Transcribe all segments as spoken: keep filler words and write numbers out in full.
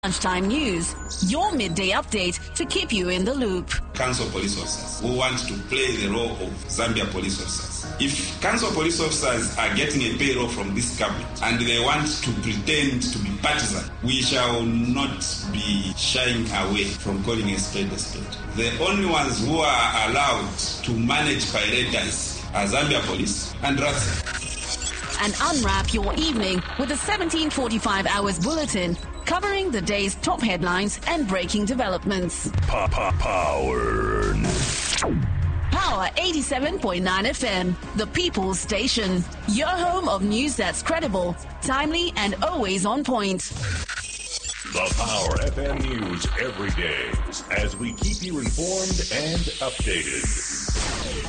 Lunchtime News, your midday update to keep you in the loop. Council police officers who want to play the role of Zambia police officers. If council police officers are getting a payroll from this government and they want to pretend to be partisan, we shall not be shying away from calling a spade a spade. The only ones who are allowed to manage pirates are Zambia police and RATSA. And unwrap your evening with the seventeen forty-five hours bulletin covering the day's top headlines and breaking developments. Power. Power eighty-seven point nine F M, the People's Station. Your home of news that's credible, timely, and always on point. The Power F M News every day as we keep you informed and updated.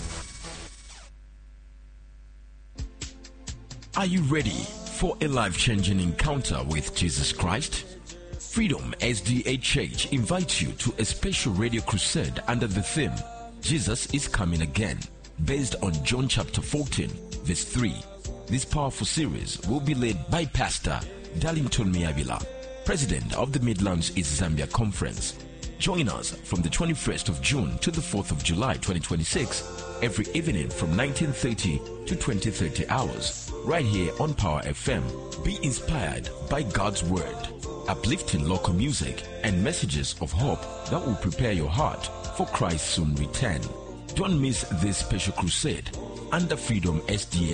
Are you ready for a life-changing encounter with Jesus Christ? Freedom S D A Church invites you to a special radio crusade under the theme, Jesus is Coming Again, based on John chapter fourteen, verse three. This powerful series will be led by Pastor Darlington Miabila, President of the Midlands East Zambia Conference. Join us from the twenty-first of June to the fourth of July twenty twenty-six, every evening from nineteen thirty to twenty thirty hours, right here on Power F M. Be inspired by God's Word, uplifting local music, and messages of hope that will prepare your heart for Christ's soon return. Don't miss this special crusade under Freedom S D A